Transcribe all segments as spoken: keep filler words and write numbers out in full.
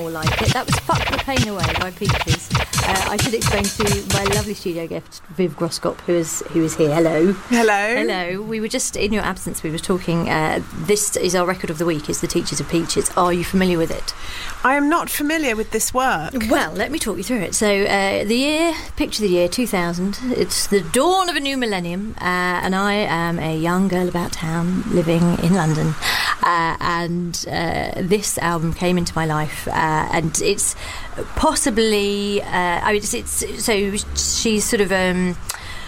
more like it. That was Fuck the Pain Away by Peaches. Uh, I should explain to my lovely studio guest, Viv Groskop, who is who is here. Hello. Hello. Hello. We were just, in your absence, we were talking, uh, this is our record of the week, it's The Teachers of Peaches. Are you familiar with it? I am not familiar with this work. Well, let me talk you through it. So, uh, the year, picture the year, two thousand. It's the dawn of a new millennium, uh, and I am a young girl about town living in London. Uh, and uh, this album came into my life, uh, and it's possibly, uh, I mean, it's, it's so she's sort of um,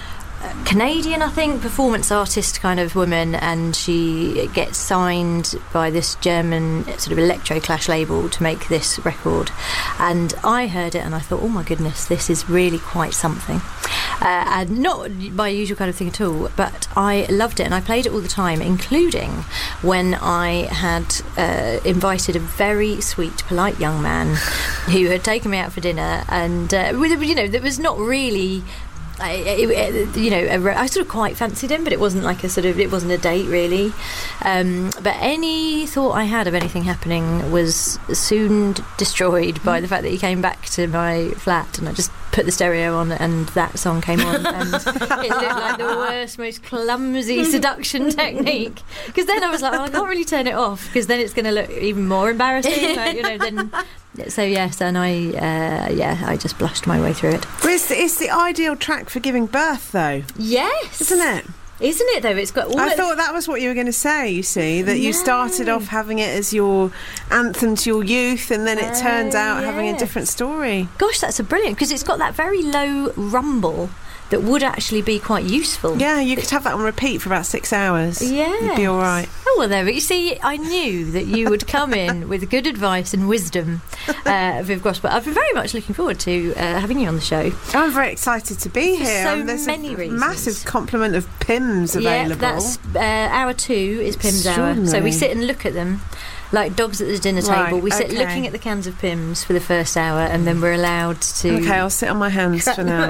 Canadian, I think, performance artist kind of woman, and she gets signed by this German sort of electro clash label to make this record. And I heard it and I thought, oh my goodness, this is really quite something. Uh, and not my usual kind of thing at all, but I loved it and I played it all the time, including when I had uh, invited a very sweet, polite young man who had taken me out for dinner, and uh, you know, there was not really. I, it, you know, I sort of quite fancied him, but it wasn't like a sort of, it wasn't a date really. Um, but any thought I had of anything happening was soon destroyed by the fact that he came back to my flat, and I just put the stereo on and that song came on, and it looked like the worst, most clumsy seduction technique. Because then I was like, oh, I can't really turn it off, because then it's going to look even more embarrassing. Like, you know, then. So yes, and I, uh, yeah, I just blushed my way through it. Well, it's, the, it's the ideal track for giving birth, though. Yes, isn't it? Isn't it though? It's got. All I it... thought that was what you were going to say. You see, that no. you started off having it as your anthem to your youth, and then it uh, turned out yes. having a different story. Gosh, that's a brilliant, because it's got that very low rumble that would actually be quite useful. Yeah, you could have that on repeat for about six hours. Yeah, you'd be all right. Oh well, there. But you see, I knew that you would come in with good advice and wisdom, uh, Viv Gross. But I've been very much looking forward to uh, having you on the show. I'm very excited to be for here. So um, there's many a reasons. Massive complement of P I Ms available. Yeah, that's uh, hour two is P I Ms hour. So we sit and look at them. Like dogs at the dinner table, right, we sit okay. looking at the cans of P I Ms for the first hour, and then we're allowed to. Okay, I'll sit on my hands for now.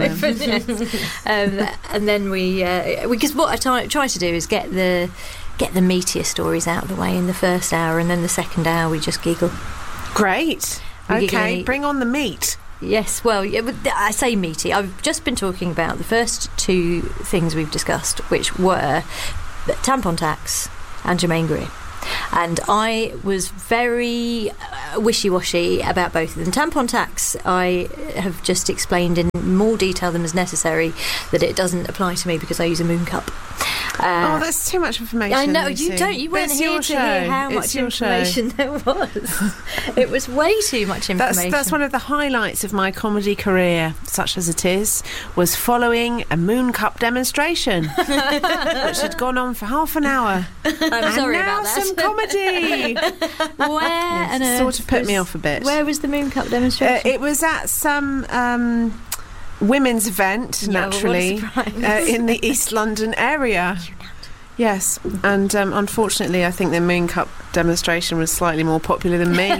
um, and then we, uh, because what I try, try to do is get the get the meatier stories out of the way in the first hour, and then the second hour we just giggle. Great. We okay, giggle. Bring on the meat. Yes, well, I say meaty. I've just been talking about the first two things we've discussed, which were tampon tax and Germaine Greer. And I was very uh, wishy-washy about both of them. Tampon tax, I have just explained in more detail than is necessary that it doesn't apply to me because I use a moon cup. Uh, oh, that's too much information. I know, Lucy. you don't. You weren't it's here to show. hear how it's much information show. there was. It was way too much information. That's, that's one of the highlights of my comedy career, such as it is, was following a moon cup demonstration, which had gone on for half an hour. I'm and sorry now about that. some comedy. Where yes, and it sort of put was, me off a bit. Where was the moon cup demonstration? Uh, it was at some um, women's event, yeah, naturally, well, what a uh, in the East London area. Yes, and um, unfortunately I think the moon cup demonstration was slightly more popular than me.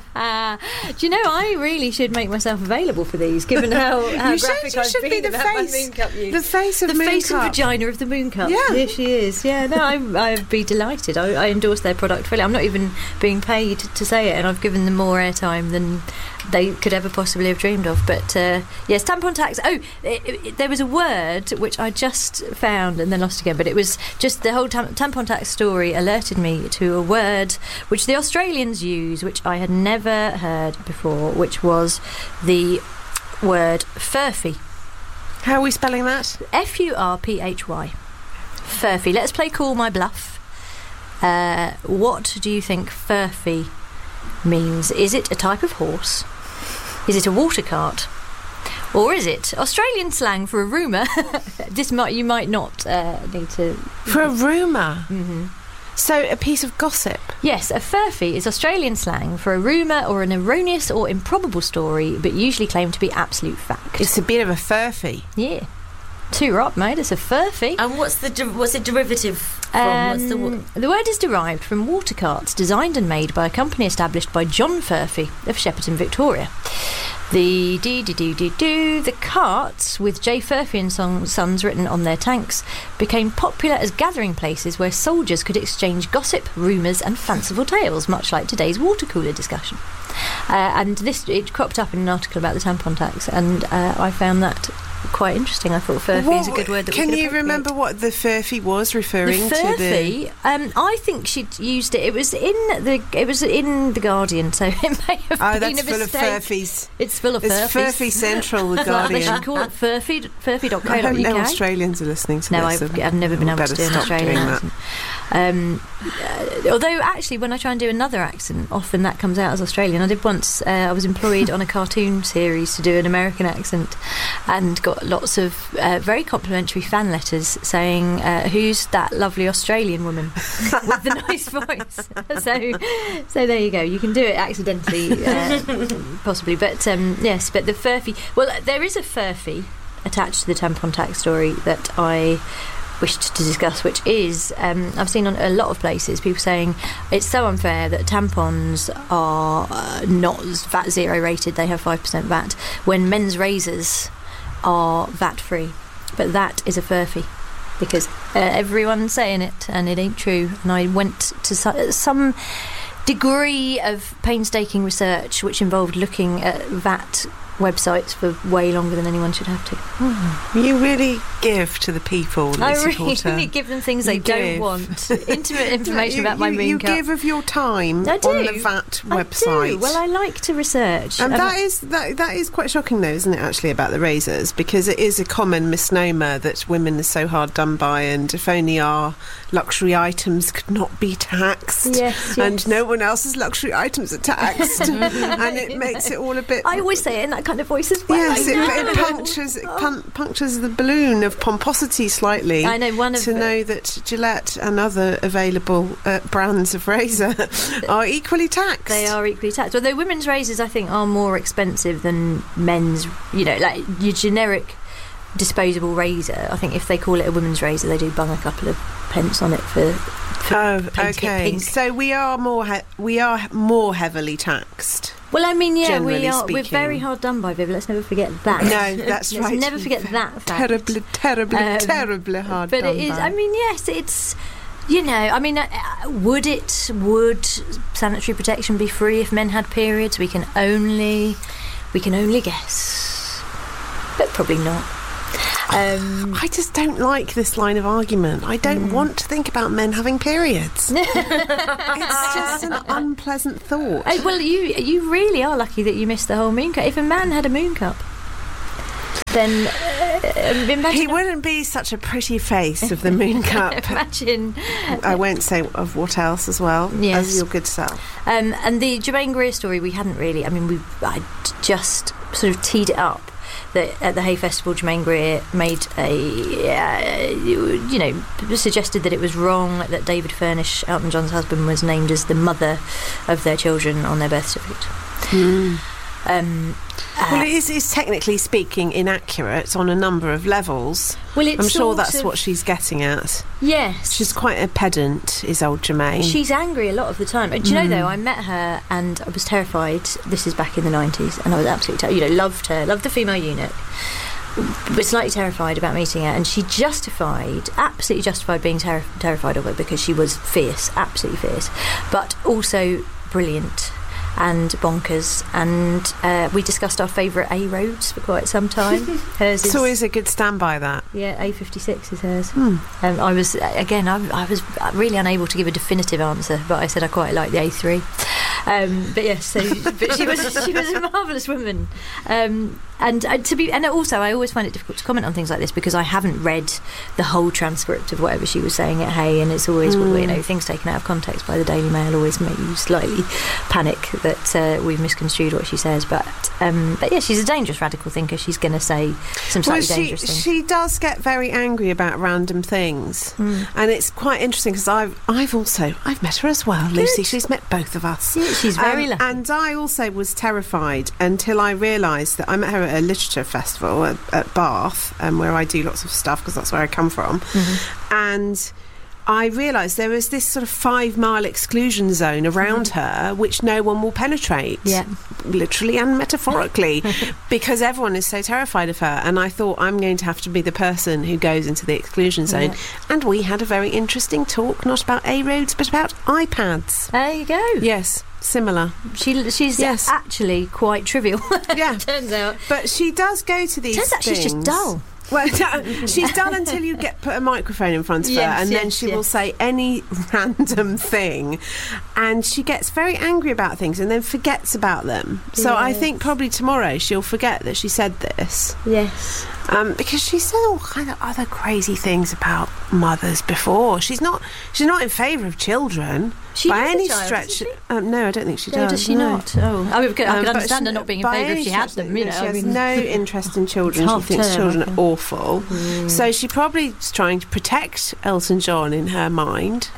Do you know, I really should make myself available for these, given how, how you graphic should, you I've should been be the about face, my moon cup use. The face of the moon face cup. and vagina of the moon cup. Yeah. Here she is. Yeah, no, I, I'd be delighted. I, I endorse their product fully. I'm not even being paid to say it, and I've given them more airtime than they could ever possibly have dreamed of. But uh, yes, tampon tax. Oh, it, it, there was a word which I just found and then lost again, but it was just the whole tam- tampon tax story alerted me to a word which the Australians use, which I had never heard before, which was the word furphy. How are we spelling that? F U R P H Y. Furphy. Let's play Call My Bluff. Uh, what do you think furphy means? Is it a type of horse? Is it a water cart? Or is it Australian slang for a rumour? This might you might not uh, need to... For a rumour? Mm-hmm. So a piece of gossip? Yes, a furphy is Australian slang for a rumour or an erroneous or improbable story, but usually claimed to be absolute fact. It's a bit of a furphy. Yeah. Too right, mate. It's a furphy. And what's the de- what's it derivative from? Um, what's the, wo- the word is derived from water carts designed and made by a company established by John Furphy of Shepperton, Victoria. The dee dee dee dee doo. The carts with J. Furphy and son, Sons written on their tanks became popular as gathering places where soldiers could exchange gossip, rumours, and fanciful tales, much like today's water cooler discussion. Uh, and this it cropped up in an article about the tampon tax, and uh, I found that quite interesting. I thought furphy is a good word that we Can could you appropriate. remember what the furphy was referring The to? furphy, The um, I think she'd used it. It was in the it was in the Guardian, so it may have Oh, been that's a full of mistake. furfies. It's full of It's furfies. Furphy Central, the They Guardian. should call it furphy, furphy dot co I dot hope no uk. Australians are listening to No, this. I've, and I've never been we able to better do an stop Australian doing that. accent. Um, uh, although, actually, when I try and do another accent, often that comes out as Australian. I did once, uh, I was employed on a cartoon series to do an American accent and got lots of uh, very complimentary fan letters saying, uh, who's that lovely Australian woman with the nice voice? so, so there you go. You can do it accidentally, uh, possibly. But, um, yes, but the furphy... Well, there is a furphy attached to the tampon tax story that I wished to discuss, which is um, I've seen on a lot of places people saying it's so unfair that tampons are uh, not V A T zero rated, they have five percent V A T, when men's razors are V A T free. But that is a furphy, because uh, everyone's saying it and it ain't true. And I went to su- some degree of painstaking research which involved looking at V A T websites for way longer than anyone should have to. Oh, you really give to the people, I Lucy really Porter. give them things they You don't give. want. Intimate information you, about my you, moon you cup. give of your time I do. on the V A T I website. do. Well, I like to research. And Um, that is that, that is quite shocking, though, isn't it, actually, about the razors? Because it is a common misnomer that women are so hard done by, and if only our luxury items could not be taxed, Yes, and yes. no one else's luxury items are taxed, and it makes it all a bit... I always say it in that kind of voice as well. Yes, I it, know. it punctures it pun- punctures the balloon of pomposity slightly. I know one of to the- know that Gillette and other available uh, brands of razor are equally taxed. They are equally taxed. Although women's razors, I think, are more expensive than men's. You know, like your generic disposable razor. I think if they call it a women's razor, they do bung a couple of pence on it for. for Oh, painting it okay. pink. So we are more he- we are more heavily taxed. Well, I mean, yeah, we generally are. We're speaking. very hard done by, Viv. Let's never forget that. No, that's Let's right. never forget that fact. Terribly, terribly, Um, terribly hard But done it is. by. I mean, yes, it's. You know, I mean, uh, would it? Would sanitary protection be free if men had periods? We can only, we can only guess, but probably not. Um, I just don't like this line of argument. I don't Mm. want to think about men having periods. It's just an unpleasant thought. oh, well, you you really are lucky that you missed the whole moon cup. If a man had a moon cup, then uh, imagine. He wouldn't be such a pretty face of the moon cup. Imagine. I won't say of what else as well Yes. as your good self. Um, and the Jermaine Greer story, we hadn't really. I mean, we I just sort of teed it up that at the Hay Festival, Jermaine Greer made a, uh, you know, suggested that it was wrong that David Furnish, Elton John's husband, was named as the mother of their children on their birth certificate. Mm. Um, uh, Well, it is, is technically speaking inaccurate on a number of levels. well, it's I'm sure sort that's of- what she's getting at. Yes, She's quite a pedant, is old Jermaine. She's angry a lot of the time. Do you know, Mm. though, I met her and I was terrified. This is back in the nineties, and I was absolutely, ter- you know, loved her, loved the female eunuch, but slightly terrified about meeting her. And she justified, absolutely justified being ter- terrified of her because she was fierce, absolutely fierce, but also brilliant and bonkers. And uh, we discussed our favourite A roads for quite some time. Hers is, It's always a good stand by that. yeah, A fifty-six is hers. Hmm. Um, I was again. I, I was really unable to give a definitive answer, but I said I quite like the A three. Um, but yes, so but she was she was a marvellous woman, um, and uh, to be and also I always find it difficult to comment on things like this because I haven't read the whole transcript of whatever she was saying at Hay, and it's always Mm. you know things taken out of context by the Daily Mail always make you slightly panic that uh, we've misconstrued what she says. But um, but yeah, she's a dangerous radical thinker. She's going to say some Well, slightly she, dangerous things. she does get very angry about random things. Mm. And it's quite interesting because I've, I've also, I've met her as well, Lucy. She's met both of us. Yeah, she's very Um, lucky. And I also was terrified until I realised that I met her at a literature festival at, at Bath, um, where I do lots of stuff because that's where I come from. Mm-hmm. And I realised there was this sort of five-mile exclusion zone around her which no one will penetrate, Yeah. literally and metaphorically, because everyone is so terrified of her. And I thought, I'm going to have to be the person who goes into the exclusion zone. Yeah. And we had a very interesting talk, not about A-roads, but about iPads. There you go. Yes, similar. She, she's Yes. actually quite trivial. Yeah. Turns out. But she does go to these Turns out she's just things. dull. Well, she's dull until you get put a microphone in front of her, Yes, and then yes, she yes. will say any random thing, and she gets very angry about things and then forgets about them. So I Yes. think probably tomorrow she'll forget that she said this, Yes. um, because she said all kind of other crazy things about mothers before. She's not she's not in favour of children She by has a any child, stretch. doesn't she? Um, no, I don't think she No, does. does she no. not? Oh, I, mean, I could Um, but understand she- her not being in by favour if any she had stretch, them. You know, she I has mean, no interest in children. It's She half thinks term, children I are think. awful. So she probably is trying to protect Elton John in her mind,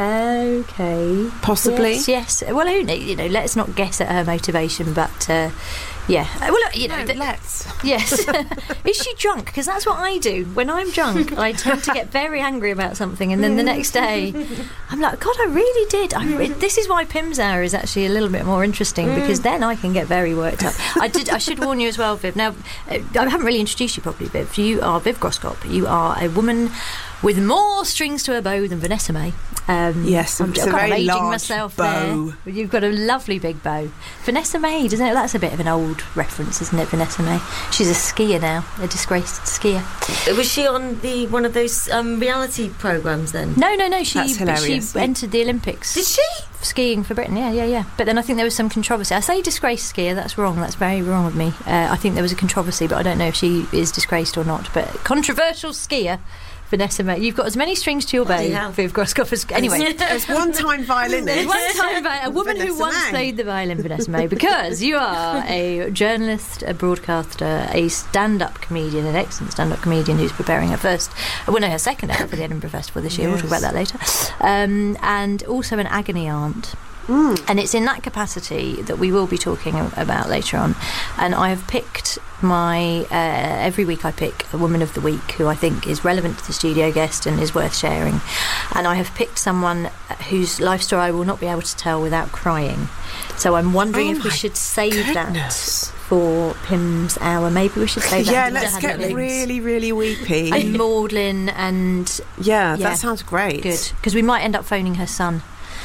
Okay. possibly. Yes, yes. Well, who kn- you know, let's not guess at her motivation, but uh, yeah. Uh, Well, look, you know, No, th- let's. yes. Is she drunk? Because that's what I do. When I'm drunk, I tend to get very angry about something, and then the next day, I'm like, God, I really did. I re- this is why Pim's Hour is actually a little bit more interesting, because then I can get very worked up. I did. I should warn you as well, Viv. Now, uh, I haven't really introduced you properly, Viv. You are Viv Groskop. You are a woman with more strings to her bow than Vanessa May. Um, Yes, I'm, it's I'm a kind very of aging large myself bow. there. You've got a lovely big bow. Vanessa May, doesn't it? That's a bit of an old reference, isn't it, Vanessa May? She's a skier now, a disgraced skier. Was she on the one of those um, reality programmes then? No, no, no. She That's she hilarious. entered the Olympics. Did she? Skiing for Britain, yeah, yeah, yeah. But then I think there was some controversy. I say disgraced skier, that's wrong. That's very wrong of me. Uh, I think there was a controversy, but I don't know if she is disgraced or not. But controversial skier, Vanessa May. You've got as many strings to your bow, Bloody hell. Viv Groskop, as... Anyway. As one-time violinist. One time, by a woman who Vanessa once May. played the violin, Vanessa May, because you are a journalist, a broadcaster, a stand-up comedian, an excellent stand-up comedian who's preparing her first, well, no, her second act for the Edinburgh Festival this year. We'll talk about that later. Um, and also an agony aunt. Mm. And it's in that capacity that we will be talking about later on. And I have picked my... Uh, every week I pick a woman of the week who I think is relevant to the studio guest and is worth sharing. And I have picked someone whose life story I will not be able to tell without crying. So I'm wondering Oh if we my should save goodness. that for Pim's Hour. Maybe we should save that. Yeah, until let's it get has really, really weepy. and maudlin and yeah, yeah. that sounds great. good. Because we might end up phoning her son.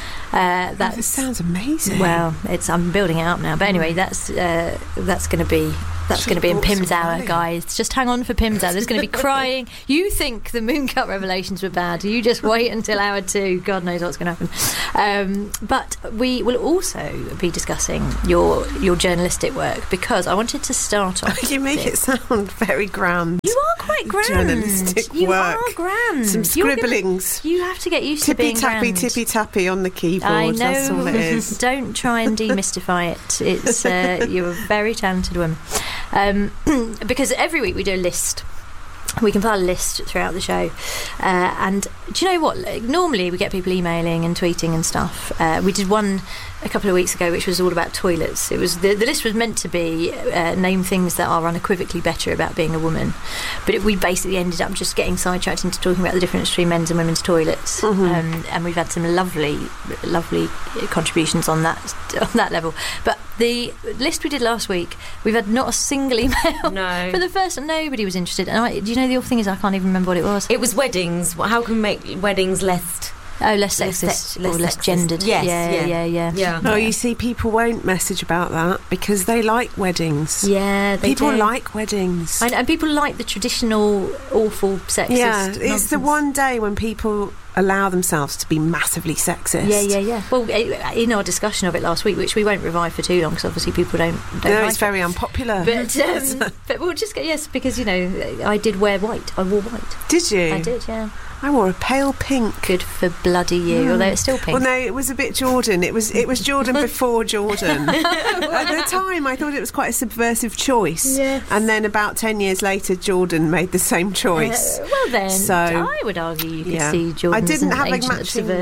Uh, Oh, that's that sounds amazing. Well, it's I'm building it up now. But anyway, that's uh, that's going to be that's Should've going to be in brought Pim's some Hour, wine. guys. Just hang on for Pim's Hour. There's going to be crying. You think the Mooncut revelations were bad? You just wait until hour two. God knows what's going to happen. Um, but we will also be discussing your your journalistic work, because I wanted to start off. You make with- it sound very grand. You are quite grand. Journalistic you work. are grand. Some You're gonna- scribblings. you have to get used to Tippy being tappy, grand. tippy tappy on the keyboard. I know. That's all it is. Don't try and demystify it. It's uh, you're a very talented woman. Um, because every week we do a list. We compile a list throughout the show, uh, and do you know what? Like, normally we get people emailing and tweeting and stuff. Uh, we did one a couple of weeks ago, which was all about toilets. It was the, the list was meant to be uh, name things that are unequivocally better about being a woman, but it, we basically ended up just getting sidetracked into talking about the difference between men's and women's toilets. Mm-hmm. Um, and we've had some lovely, lovely contributions on that on that level. But the list we did last week, we've had not a single email. No. For the first, nobody was interested. And I, do you know the awful thing is I can't even remember what it was. It was weddings. How can we make weddings less... Oh, less Less sexist sex- less or less sexist. gendered. Yes, yeah, yeah. yeah, yeah, Yeah. Oh, you see, people won't message about that because they like weddings. Yeah, they People do. like weddings. And, and people like the traditional, awful, sexist. Yeah, it's nonsense. the one day when people allow themselves to be massively sexist. Yeah, yeah, yeah. Well, eh, in our discussion of it last week, which we won't revive for too long, because obviously people don't. don't No, like it's very unpopular. But, um, but we'll just get yes, because you know I did wear white. I wore white. Did you? I did, yeah. I wore a pale pink. Good for bloody you. Although it's still pink. Well, no, it was a bit Jordan. It was it was Jordan before Jordan. At the time, I thought it was quite a subversive choice. Yes. And then about ten years later, Jordan made the same choice. Uh, well then, So, I would argue you could yeah. see Jordan I didn't as an have a agent of matching subversion.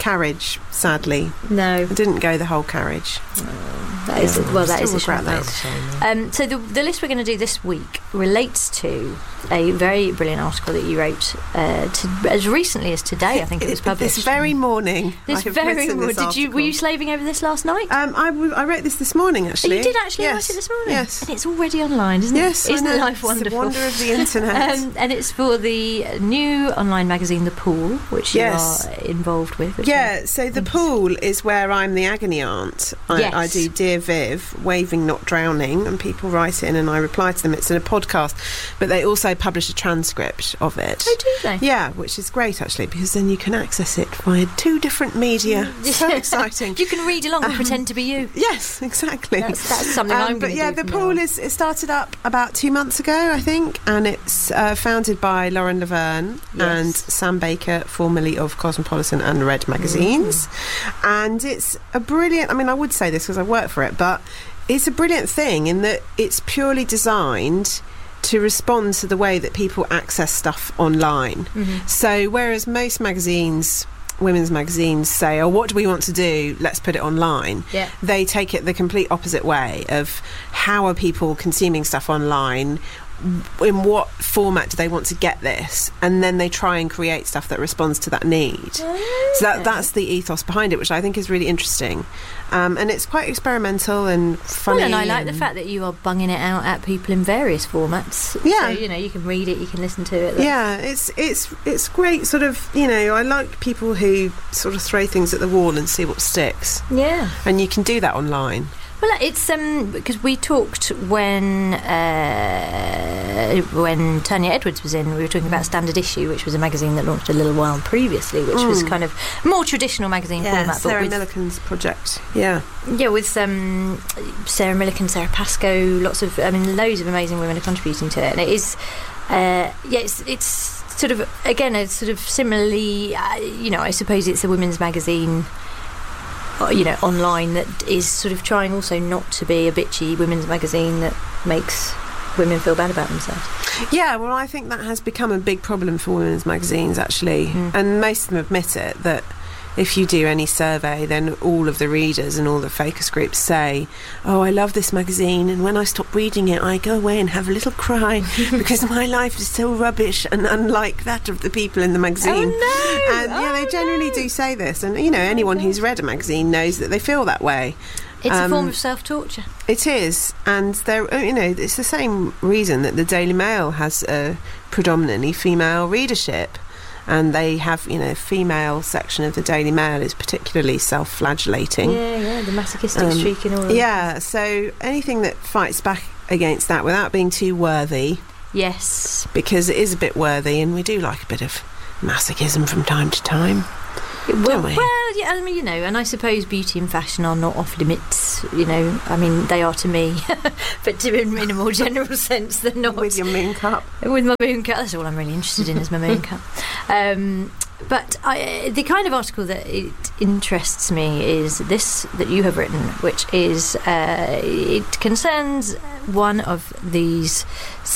carriage, sadly. No. I didn't go the whole carriage. That is, Yeah, well, that still is a shame. regret that. Um, so the, the list we're going to do this week relates to a very brilliant article that you wrote uh, to, as recently as today. I think it was published This very morning. This I have very written morning. this Did you? Were you slaving over this last night? Um, I, w- I wrote this this morning, actually. Oh, you did actually yes. write it this morning? Yes. And it's already online, isn't yes, it? Isn't I know. life wonderful? It's the wonder of the internet. um, and it's for the new online magazine, The Pool, which yes. you are involved with. Which Yeah, so The Pool is where I'm the agony aunt. I, Yes. I do Dear Viv, Waving Not Drowning, and people write in and I reply to them. It's in a podcast, but they also publish a transcript of it. Oh, do they? Yeah, which is great, actually, because then you can access it via two different media. So exciting. You can read along and Um, pretend to be you. Yes, exactly. That's, that's something Um, I'm but going to yeah, do. The from now Pool on. is it started up about two months ago, I think, and it's uh, founded by Lauren Laverne Yes. and Sam Baker, formerly of Cosmopolitan and Red magazines. Mm-hmm. And it's a brilliant, I mean, I would say this because I work for it, but it's a brilliant thing in that it's purely designed to respond to the way that people access stuff online. Mm-hmm. So whereas most magazines, women's magazines, say, oh, what do we want to do? Let's put it online. Yeah. They take it the complete opposite way of how are people consuming stuff online, in what format do they want to get this, and then they try and create stuff that responds to that need. Oh, So that, okay. that's the ethos behind it, which I think is really interesting. Um, and it's quite experimental and funny. Well, and I like the and- fact that you are bunging it out at people in various formats. Yeah. So, you know, you can read it, you can listen to it. That's- Yeah, it's it's it's great. Sort of, you know, I like people who sort of throw things at the wall and see what sticks, Yeah. and you can do that online. Well, it's um because we talked when uh, when Tanya Edwards was in. We were talking about Standard Issue, which was a magazine that launched a little while previously, which was Mm. kind of more traditional magazine Yeah, format. Sarah but with, Millican's project. Yeah, yeah, with um, Sarah Millican, Sarah Pascoe, lots of I mean, loads of amazing women are contributing to it, and it is uh, yeah, it's it's sort of again, it's sort of similarly, uh, you know, I suppose it's a women's magazine. You know, online that is sort of trying also not to be a bitchy women's magazine that makes women feel bad about themselves. yeah. Well, I think that has become a big problem for women's magazines, actually, Mm. and most of them admit it. That if you do any survey, then all of the readers and all the focus groups say, "Oh, I love this magazine, and when I stop reading it, I go away and have a little cry because my life is so rubbish and unlike that of the people in the magazine." Oh no! And yeah, they Oh, generally no. do say this, and you know, anyone who's read a magazine knows that they feel that way. It's a Um, form of self-torture. It is, and there, you know, it's the same reason that the Daily Mail has a predominantly female readership, and they have, you know, female section of the Daily Mail is particularly self-flagellating. Yeah, yeah, the masochistic Um, streak in all of it. Yeah, so anything that fights back against that without being too worthy, Yes. because it is a bit worthy, and we do like a bit of masochism from time to time. Well, we? well, yeah, I mean, you know, and I suppose beauty and fashion are not off limits, you know, I mean, they are to me, but to, in a more general sense, they're not. With your moon cup. With my moon cut, that's all I'm really interested in is my moon cut. Um, but I, the kind of article that it interests me is this that you have written, which is uh, it concerns one of these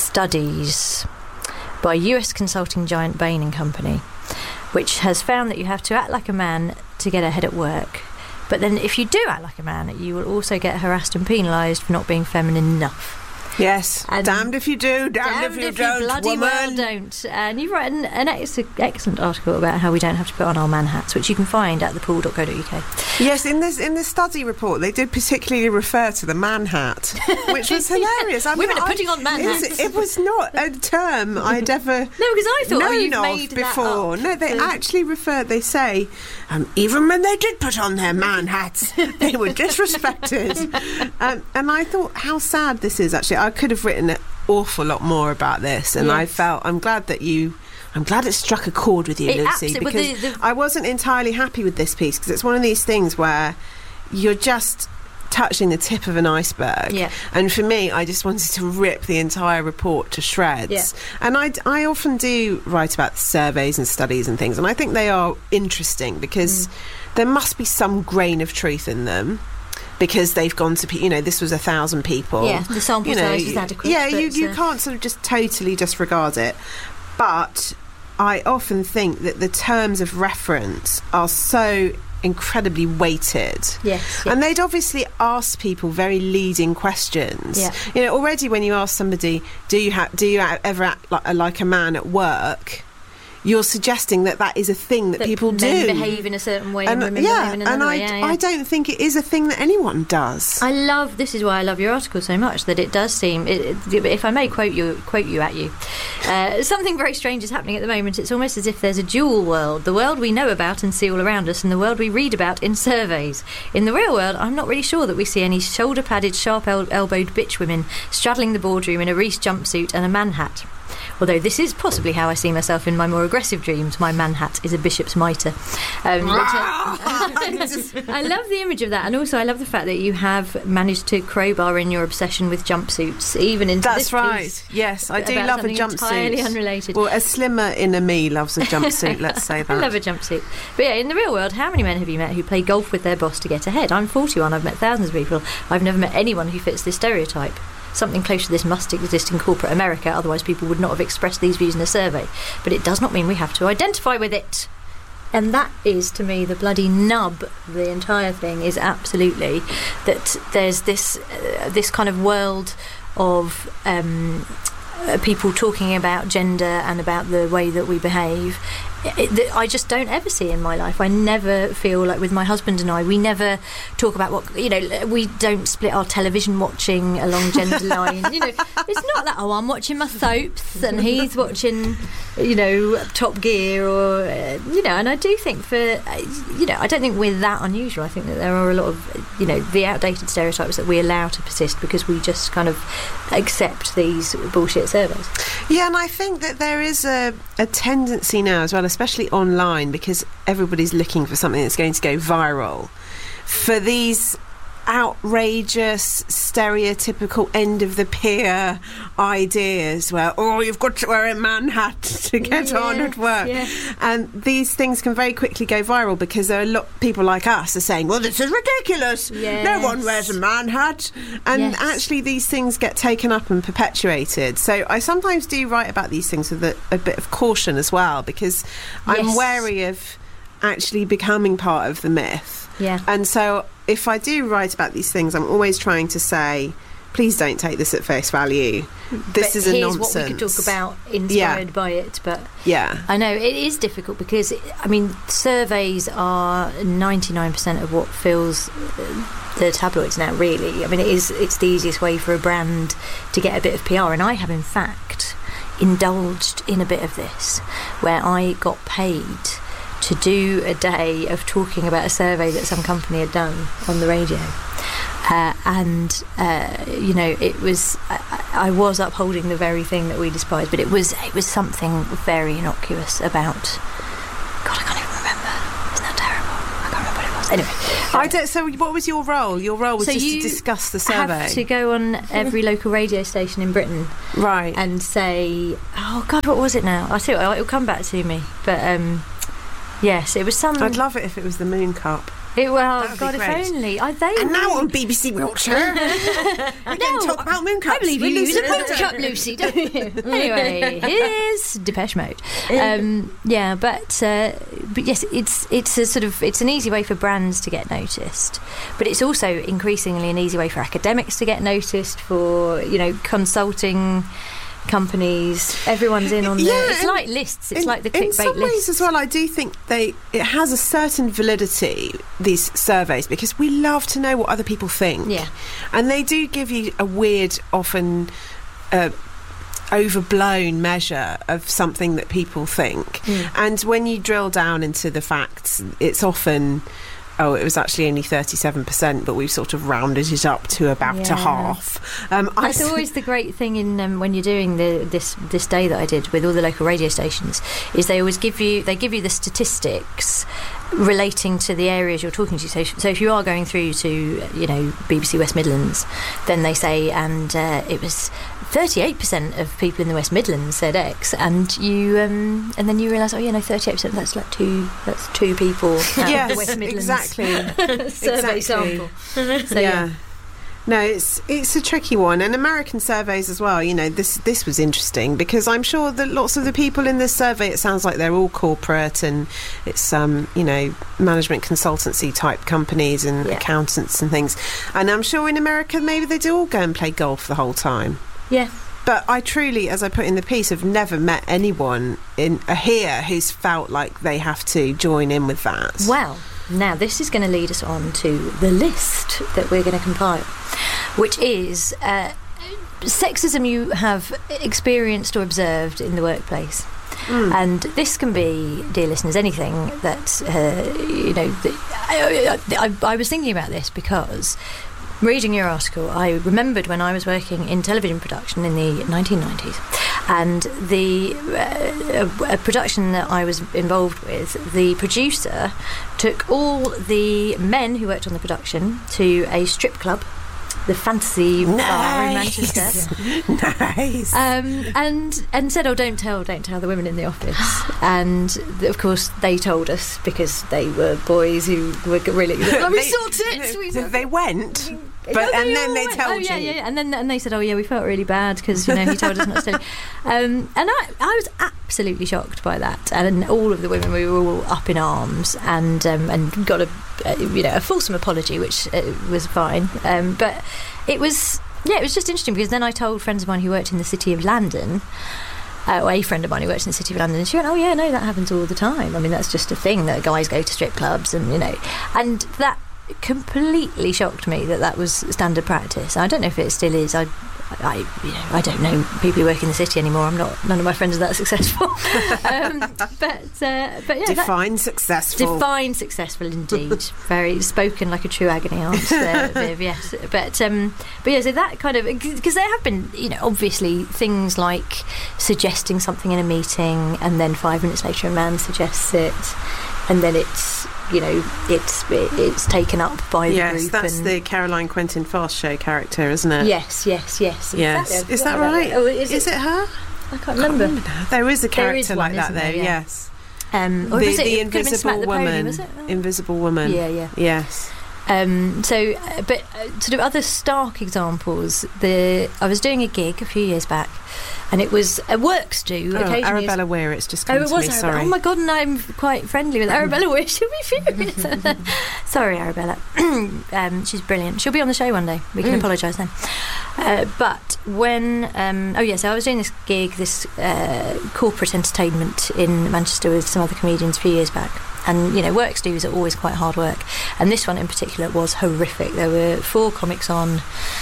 studies by U S consulting giant Bain and Company, which has found that you have to act like a man to get ahead at work. But then if you do act like a man, you will also get harassed and penalised for not being feminine enough. Yes, And damned if you do, damned, Damned if you if don't, you bloody woman. well don't. And you've written an ex- excellent article about how we don't have to put on our man hats, which you can find at the pool dot co dot uk. Yes, in this in this study report, they did particularly refer to the man hat, which was hilarious. I Women mean, are I- putting on man it was- hats. It was not a term I'd ever No, because I thought, oh, known you've of made before. that up. No, they So- actually refer. They say, um, even when they did put on their man hats, they were disrespected. um, and I thought, how sad this is. Actually, I could have written an awful lot more about this, and I Yes. felt I'm glad that you. I'm glad it struck a chord with you, It Lucy, absolutely- well, because the- the- I wasn't entirely happy with this piece because it's one of these things where you're just touching the tip of an iceberg. Yeah. And for me, I just wanted to rip the entire report to shreds. Yeah. And I, I often do write about surveys and studies and things, and I think they are interesting because Mm. there must be some grain of truth in them. Because they've gone to, pe- you know, this was a thousand people. Yeah, the sample you know, size was adequate. Yeah, you, but, you uh, can't sort of just totally disregard it. But I often think that the terms of reference are so incredibly weighted. Yes, yes. And they'd obviously ask people very leading questions. Yeah. You know, already when you ask somebody, do you have, do you ever act like, like a man at work? You're suggesting that that is a thing that, that people men do. behave in a certain way and, and women yeah, behave in another and I, way. Yeah, yeah. I don't think it is a thing that anyone does. I love, this is why I love your article so much, that it does seem, it, it, if I may quote you, quote you at you, uh, something very strange is happening at the moment. It's almost as if there's a dual world, the world we know about and see all around us, and the world we read about in surveys. In the real world, I'm not really sure that we see any shoulder-padded, sharp-elbowed bitch women straddling the boardroom in a Reese jumpsuit and a man hat. Although this is possibly how I see myself in my more aggressive dreams. My man hat is a bishop's mitre. Um, but, uh, I love the image of that, and also I love the fact that you have managed to crowbar in your obsession with jumpsuits, even into That's this right. piece. Yes, I do about love a something jumpsuit. Entirely unrelated. Well, a slimmer inner me loves a jumpsuit. Let's say that. I love a jumpsuit. But yeah, in the real world, how many men have you met who play golf with their boss to get ahead? I'm forty-one. I've met thousands of people. I've never met anyone who fits this stereotype. Something close to this must exist in corporate America, otherwise people would not have expressed these views in a survey. But it does not mean we have to identify with it. And that is, to me, the bloody nub of the entire thing, is absolutely that there's this uh, this kind of world of um, uh, people talking about gender and about the way that we behave it, that I just don't ever see in my life. I never feel like, with my husband and I, we never talk about what, you know, we don't split our television watching along gender lines. You know, it's not that, oh, I'm watching my soaps and he's watching, you know, Top Gear, or, uh, you know, and I do think for, uh, you know, I don't think we're that unusual. I think that there are a lot of, you know, the outdated stereotypes that we allow to persist because we just kind of accept these bullshit surveys. Yeah, and I think that there is a, a tendency now as well, especially online, because everybody's looking for something that's going to go viral, for these outrageous, stereotypical end of the pier ideas where, oh, you've got to wear a man hat to get yeah, on at work. Yeah. And these things can very quickly go viral because there are a lot of people like us are saying, well, this is ridiculous. Yes. No one wears a man hat. And yes. actually these things get taken up and perpetuated. So I sometimes do write about these things with a, a bit of caution as well, because I'm yes. wary of actually becoming part of the myth. Yeah. And so if I do write about these things, I'm always trying to say, please don't take this at face value. This but is a here's nonsense. What we could talk about inspired yeah. by it, but yeah, I know it is difficult because, I mean, surveys are ninety-nine percent of what fills the tabloids now, really. I mean, it is, it's the easiest way for a brand to get a bit of P R, and I have in fact indulged in a bit of this, where I got paid to do a day of talking about a survey that some company had done on the radio. Uh, and, uh, you know, it was, I, I was upholding the very thing that we despise, but it was it was something very innocuous about, God, I can't even remember. Isn't that terrible? I can't remember what it was. Anyway. I don't, so what was your role? Your role was So just you to discuss the have survey? to go on every local radio station in Britain. Right. And say, oh, God, what was it now? I'll tell you what, it'll come back to me. But, um... yes, it was some. I'd love it if it was the Moon Cup. It, well, That would God, be if great. only. I, they And now really- on B B C Wiltshire, we can talk about Moon Cups. I believe you with use a Lucy. Moon Cup, Lucy, don't you? Anyway, here's Depeche Mode. Um, yeah, but uh, but yes, it's it's a sort of it's an easy way for brands to get noticed, but it's also increasingly an easy way for academics to get noticed. For, you know, consulting companies, everyone's in on the. Yeah, It's and like lists. It's in, like the in clickbait some ways lists as well. I do think they it has a certain validity, these surveys, because we love to know what other people think. Yeah. And they do give you a weird, often uh, overblown measure of something that people think. Mm. And when you drill down into the facts, it's often, oh, it was actually only thirty-seven percent, but we've sort of rounded it up to about Yeah. a half. Um, I That's th- always the great thing in um, when you're doing the this this day that I did with all the local radio stations, is they always give you they give you the statistics relating to the areas you're talking to. So, so if you are going through to, you know, B B C West Midlands, then they say, and uh, it was thirty-eight percent of people in the West Midlands said X, and you um, and then you realise, oh, you know, thirty-eight percent, that's like two that's two people out of yes, the West Midlands exactly. survey Exactly. sample. So, yeah. No, it's it's a tricky one, and American surveys as well. You know, this this was interesting because I'm sure that lots of the people in this survey, it sounds like they're all corporate and it's um you know management consultancy type companies and Yeah. accountants and things. And I'm sure in America maybe they do all go and play golf the whole time. Yeah. But I truly, as I put in the piece, have never met anyone in uh, here who's felt like they have to join in with that. Well, now this is going to lead us on to the list that we're going to compile, which is uh, sexism you have experienced or observed in the workplace. Mm. And this can be, dear listeners, anything that, uh, you know, that, I, I, I was thinking about this because reading your article, I remembered when I was working in television production in the nineteen nineties, and the uh, a, a production that I was involved with, the producer took all the men who worked on the production to a strip club, the Fantasy Bar in Manchester. Nice. Um, and and said, "Oh, don't tell, don't tell the women in the office." And th- of course, they told us because they were boys who were really. Oh, we They- sorted it. We sorted They went, but No, and they then all they went, told oh, you. yeah, yeah, yeah. And then and they said, "Oh, yeah, we felt really bad because you know he told us not to." Um, and I, I was absolutely shocked by that. And all of the women, we were all up in arms and um, and got a uh, you know a fulsome apology, which uh, was fine. Um, but it was yeah, it was just interesting because then I told friends of mine who worked in the City of London. Uh, or a friend of mine who works in the City of London, and she went, "Oh yeah, no, that happens all the time. I mean, that's just a thing that guys go to strip clubs, and you know," and that completely shocked me that that was standard practice. I don't know if it still is. I, I, you know, I don't know people who work in the city anymore. I'm not. None of my friends are that successful. um, but uh, but yeah, Define that, successful. define successful indeed. Very spoken like a true agony aunt there, Viv. Yes, but um, but yeah. So that kind of because there have been you know obviously things like suggesting something in a meeting, and then five minutes later a man suggests it, and then it's. You know, it's it, it's taken up by the yes, group. that's and the Caroline Quentin Fast show character, isn't it? Yes, yes, yes. Yes. Exactly. Is that right? Oh, is, is it? it her? I can't remember. I can't remember. There is a character There is one, like that, isn't though. there? Yeah. Yes. Um, or the was it, the it could have been Smack Invisible the Woman. Pony, was it? Oh. Invisible Woman. Yeah, yeah. Yes. Um, so, uh, but uh, sort of other stark examples. The I was doing a gig a few years back, and it was a works do. Oh, occasionally Arabella Weir, it's just come Oh, it to was me, Arabella. sorry. Oh my god, and I'm quite friendly with Arabella Weir. She'll be furious. Sorry, Arabella. um, she's brilliant. She'll be on the show one day. We can Mm. apologise then. Uh, but when, um, oh yeah, so I was doing this gig, this uh, corporate entertainment in Manchester with some other comedians a few years back. And, you know, works do's are always quite hard work. And this one in particular was horrific. There were four comics on,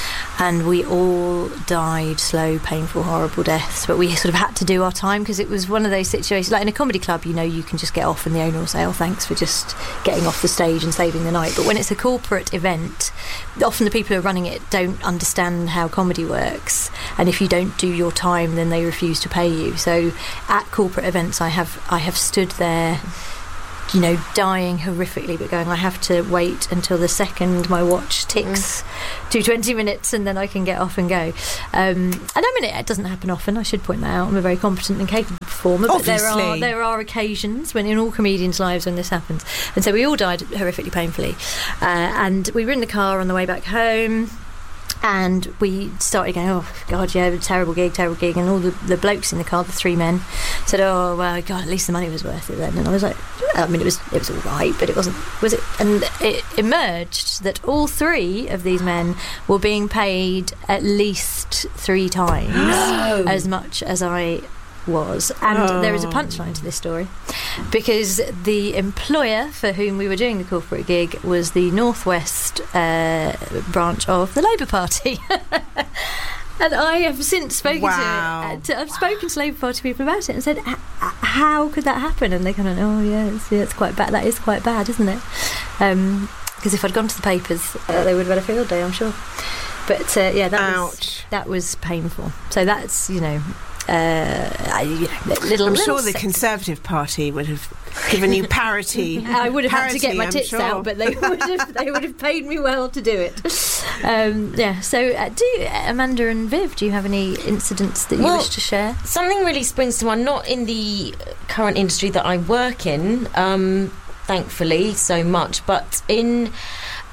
and we all died slow, painful, horrible deaths. But we sort of had to do our time because it was one of those situations. Like in a comedy club, you know, you can just get off and the owner will say, "Oh, thanks for just getting off the stage and saving the night." But when it's a corporate event, often the people who are running it don't understand how comedy works. And if you don't do your time, then they refuse to pay you. So at corporate events, I have I have stood there, you know, dying horrifically, but going, I have to wait until the second my watch ticks mm. to twenty minutes and then I can get off and go. Um, and I mean, it, it doesn't happen often, I should point that out. I'm a very competent and capable performer, but there are, there are occasions when in all comedians' lives when this happens. And so we all died horrifically painfully. Uh, and we were in the car on the way back home. And we started going, "Oh God, yeah, terrible gig, terrible gig." And all the, the blokes in the car, the three men, said, "Oh well, God, at least the money was worth it then." And I was like, I mean, it was it was all right, but it wasn't, was it? And it emerged that all three of these men were being paid at least three times No. as much as I was. And oh. there is a punchline to this story, because the employer for whom we were doing the corporate gig was the Northwest uh, branch of the Labour Party. And I have since spoken wow. to, uh, to I've spoken to Labour Party people about it and said, how could that happen? And they kind of, oh yeah, it's, yeah, it's quite bad. That is quite bad, isn't it? Um, because if I'd gone to the papers, uh, they would have had a field day, I'm sure. But uh, yeah, that Ouch. was that was painful. So that's, you know. Uh, I, you know, little, I'm little sure the sex- Conservative Party would have given you parity. I would have parity, had to get my I'm tits sure. out, but they would have they would have paid me well to do it. Um, yeah. So, uh, do you, Amanda and Viv, do you have any incidents that you Well, wish to share? Something really springs to mind, not in the current industry that I work in, um, thankfully, so much, but in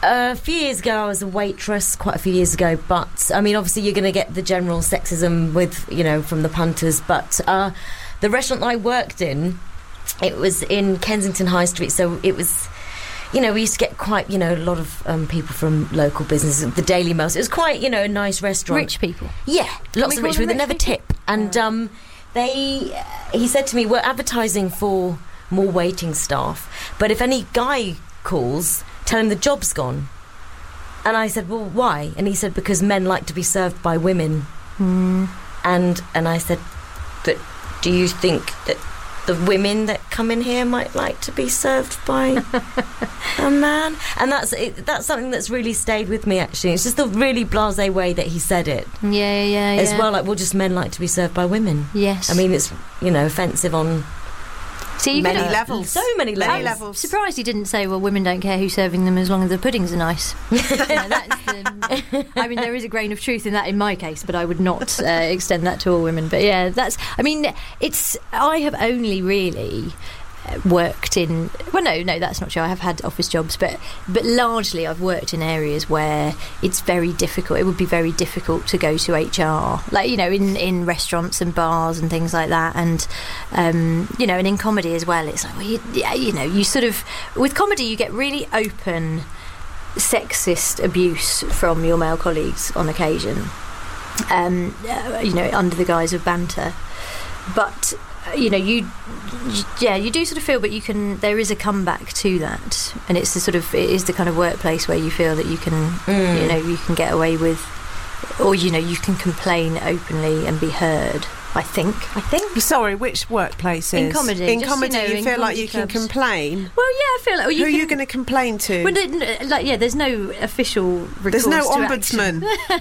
a few years ago, I was a waitress, quite a few years ago. But I mean, obviously, you're going to get the general sexism with, you know, from the punters. But uh, the restaurant I worked in, it was in Kensington High Street, so it was. You know, we used to get quite, you know, a lot of um, people from local businesses, the Daily Mail. So it was quite, you know, a nice restaurant. Rich people. Yeah, lots we of rich people. They never tip. And um, they, he said to me, we're advertising for more waiting staff, but if any guy calls, tell him the job's gone. And I said, well, why? And he said, because men like to be served by women. Mm. And and I said, but do you think that the women that come in here might like to be served by a man? And that's it, that's something that's really stayed with me, actually. It's just the really blasé way that he said it. Yeah, yeah, yeah. As well, like, well, just men like to be served by women. Yes. I mean, it's, you know, offensive on so you many could, uh, levels. So many levels. Many levels. Surprised he didn't say, well, women don't care who's serving them as long as the puddings are nice. You know, that's the, I mean, there is a grain of truth in that in my case, but I would not uh, extend that to all women. But yeah, that's, I mean, it's, I have only really worked in, well no no that's not true, I have had office jobs, but but largely I've worked in areas where it's very difficult, it would be very difficult to go to H R, like, you know, in in restaurants and bars and things like that. And um you know, and in comedy as well, it's like, well, you, yeah, you know, you sort of, with comedy you get really open sexist abuse from your male colleagues on occasion, um uh, you know, under the guise of banter, but you know, you, yeah, you do sort of feel, but you can, there is a comeback to that, and it's the sort of, it is the kind of workplace where you feel that you can, mm. you know, you can get away with, or, you know, you can complain openly and be heard. I think. I think. Sorry, which workplace is? In comedy. In just, comedy, you, know, you in feel like you clubs. can complain? Well, yeah, I feel like... Well, you Who can, are you going to complain to? Well, no, like, yeah, there's no official recourse. There's no to ombudsman.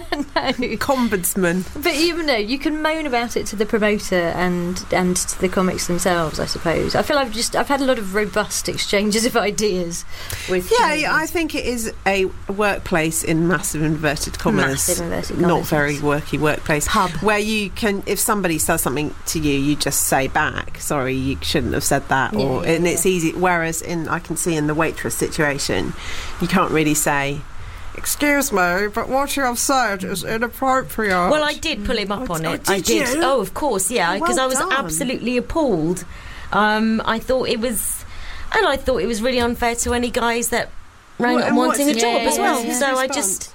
no. Combudsman. But you know, you can moan about it to the promoter and and to the comics themselves, I suppose. I feel I've just I've had a lot of robust exchanges of ideas with. Yeah, comedians. I think it is a workplace in massive inverted commas, Massive inverted commas, not very yes. worky workplace, Pub. where you can, if somebody says something to you, you just say back, sorry, you shouldn't have said that, Yeah, or yeah, and yeah. it's easy. Whereas in, I can see in the waitress situation, you can't really say, excuse me, but what you have said is inappropriate. Well, I did pull him up Oh, on oh, it. did I did. you? Oh, of course, yeah, Oh, because well I was done. absolutely appalled. Um, I thought it was, and I thought it was really unfair to any guys that rang What- up and wanting a what's- job yeah, as yeah, well. yeah. So I Response? just.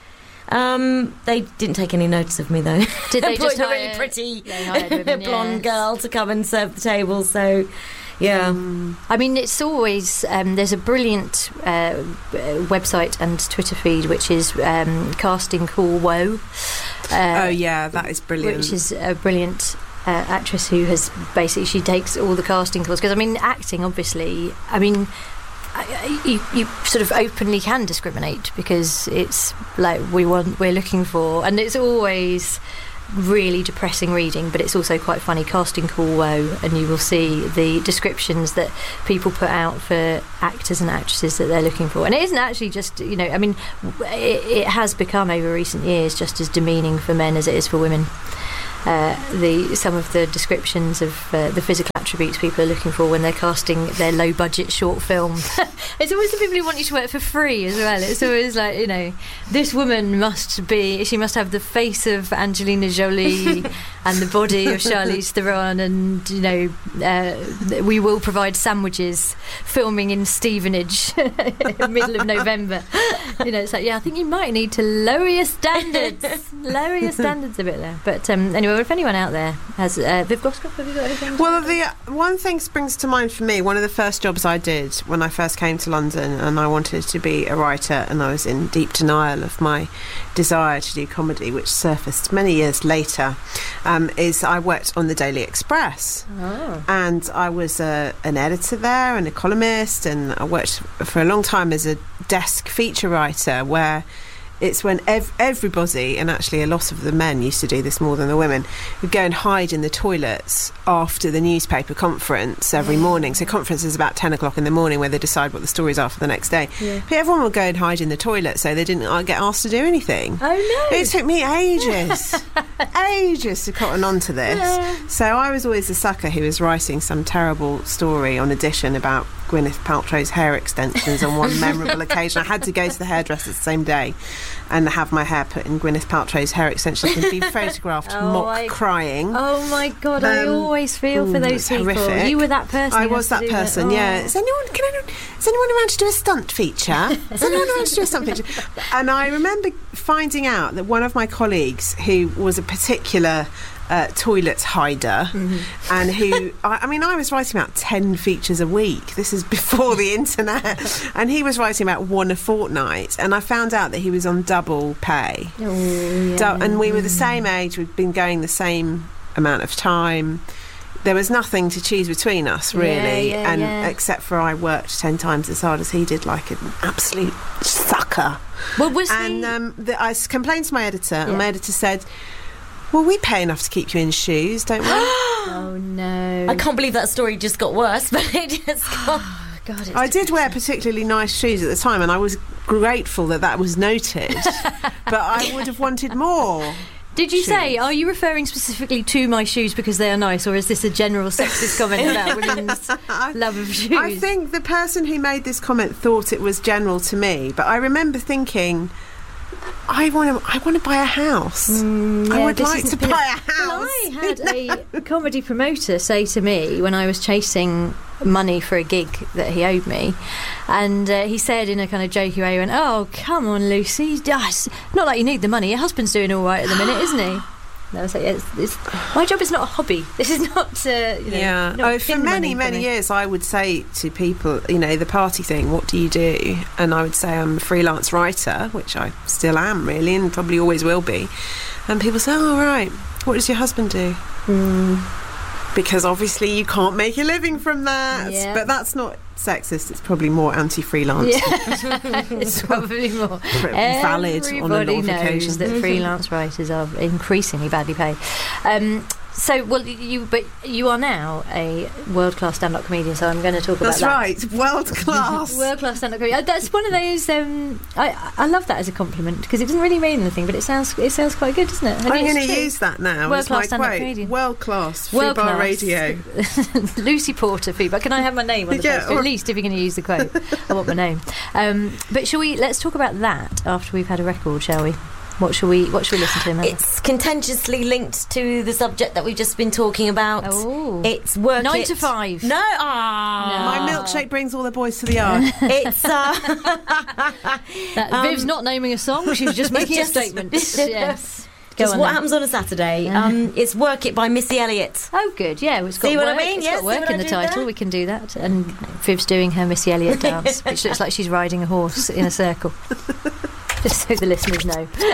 Um, they didn't take any notice of me though. Did they just Employed a hire- really pretty they hired women, blonde yes. girl to come and serve the table? So, yeah. I mean, it's always um, there's a brilliant uh, website and Twitter feed which is um, Casting Call Woe. Uh, oh yeah, that is brilliant. Which is a brilliant uh, actress who has basically, she takes all the casting calls, because I mean, acting obviously, I mean, I- I- you, you sort of openly can discriminate, because it's like we want, we're looking for, and it's always really depressing reading, but it's also quite funny. Casting Call Woe, and you will see the descriptions that people put out for actors and actresses that they're looking for, and it isn't actually just, you know, I mean, it, it has become over recent years just as demeaning for men as it is for women. Uh, the some of the descriptions of uh, the physical attributes people are looking for when they're casting their low budget short film. It's always the people who want you to work for free as well. It's always like, you know, this woman must be, she must have the face of Angelina Jolie and the body of Charlize Theron, and, you know, uh, we will provide sandwiches, filming in Stevenage, middle of November. You know, it's like, yeah, I think you might need to lower your standards, lower your standards a bit there. But um, anyway, if anyone out there has, uh, Viv Glossop, have you got anything? Well, the uh, one thing springs to mind for me. One of the first jobs I did when I first came to London, and I wanted to be a writer, and I was in deep denial of my desire to do comedy, which surfaced many years later, um, is I worked on the Daily Express. Oh. And I was a, an editor there and a columnist, and I worked for a long time as a desk feature writer, where it's when ev- everybody, and actually a lot of the men used to do this more than the women, would go and hide in the toilets after the newspaper conference every morning. So conference is about ten o'clock in the morning, where they decide what the stories are for the next day. Yeah. But everyone would go and hide in the toilet, so they didn't uh, get asked to do anything. Oh no! It took me ages, ages to cotton on to this. Yeah. So I was always the sucker who was writing some terrible story on Edition about Gwyneth Paltrow's hair extensions on one memorable occasion. I had to go to the hairdresser the same day and have my hair put in Gwyneth Paltrow's hair extensions and be photographed Oh, mock I- crying. Oh my God, I Um, always feel for ooh, those it's people. horrific. You were that person. I who was has to that do person, Oh. yeah. Is anyone, can anyone, is anyone around to do a stunt feature? Is anyone around to do a stunt feature? And I remember finding out that one of my colleagues, who was a particular uh, toilet hider, Mm-hmm. and who, I, I mean, I was writing about ten features a week. This is before the internet. And he was writing about one a fortnight. And I found out that he was on double pay. Oh, yeah. Du- and we were the same age, we'd been going the same amount of time. There was nothing to choose between us, really, Yeah, yeah, and yeah. except for I worked ten times as hard as he did, like an absolute sucker. Well, was And he... um, the, I s- complained to my editor, Yeah. and my editor said, "Well, we pay enough to keep you in shoes, don't we?" Oh no! I can't believe that story just got worse, but it just got... God, it's I did wear particularly nice shoes at the time, and I was grateful that that was noted. But I would have wanted more. Did you shoes. say, are you referring specifically to my shoes because they are nice, or is this a general sexist comment about women's love of shoes? I think the person who made this comment thought it was general to me, but I remember thinking, I want to. I want to buy a house. Mm, I yeah, would this like isn't to been- buy a house. Well, I had a comedy promoter say to me when I was chasing money for a gig that he owed me, and uh, he said in a kind of jokey way, he went, "Oh, come on, Lucy, Ah, it's not like you need the money. Your husband's doing all right at the minute, isn't he?" And I was like, yeah, it's, it's, my job is not a hobby. This is not, uh, you know, Yeah. not Oh, for pin many, money for many me. years, I would say to people, you know, the party thing, what do you do? And I would say I'm a freelance writer, which I still am, really, and probably always will be. And people say, oh, right, what does your husband do? Mm. Because obviously you can't make a living from that. Yeah. But that's not sexist, it's probably more anti-freelance. Yeah, it's probably more Valid on a lot Everybody of knows occasions. that freelance writers are increasingly badly paid. Um, so, well, you but you are now a world-class stand-up comedian. So I'm going to talk That's about right, world that. class. World-class stand-up comedian. Uh, That's one of those. Um, I I love that as a compliment because it doesn't really mean anything, but it sounds it sounds quite good, doesn't it? And I'm it's going to true. use that now World as my class stand-up quote. comedian. World class, free World bar class. radio. Lucy Porter feedback. Can I have my name on the Yeah, poster? or- At least if you're going to use the quote, I want my name. Um, but shall we? Let's talk about that after we've had a record, shall we? What shall we? What shall we listen to? Amanda? It's contentiously linked to the subject that we've just been talking about. Oh. It's work Nine it. to five. No, ah, My milkshake brings all the boys to the yard. It's uh, That, Um, Viv's not naming a song. She's just making just- a statement. yes. Go just on what then. happens on a Saturday. Um, it's Work It by Missy Elliott. Oh, good. Yeah, it's got See what I work. mean? It's Yes, got see work what in I the did title. there? We can do that. And Viv's doing her Missy Elliott dance, which looks like she's riding a horse in a circle. Just so the listeners know.